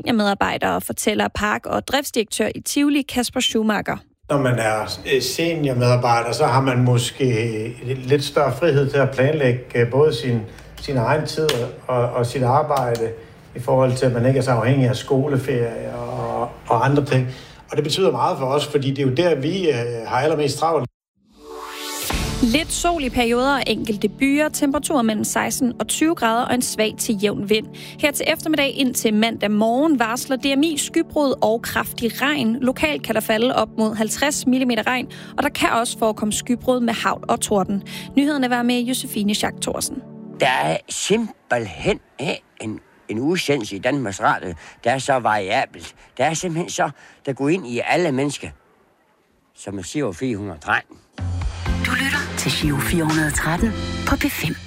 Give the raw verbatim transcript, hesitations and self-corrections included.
seniormedarbejder, fortæller park- og driftsdirektør i Tivoli, Kasper Schumacher. Når man er seniormedarbejder, så har man måske lidt større frihed til at planlægge både sin, sin egen tid og, og sit arbejde i forhold til, at man ikke er så afhængig af skoleferie og, og andre ting. Og det betyder meget for os, fordi det er jo der, vi har allermest travlt. Lidt sol i perioder og enkelte byer, temperaturer mellem seksten og tyve grader og en svag til jævn vind. Her til eftermiddag ind til mandag morgen varsler D M I skybrud og kraftig regn. Lokalt kan der falde op mod halvtreds millimeter regn, og der kan også forekomme skybrud med hagl og torden. Nyhederne var med Josefine Schack Thorsen. Der er simpelthen en, en udsendelse i Danmarks Radio, der er så variabelt. Der er simpelthen så, der går ind i alle mennesker, som er Giro fire hundrede og tretten. Du lytter til Giro fire hundrede og tretten på P fem.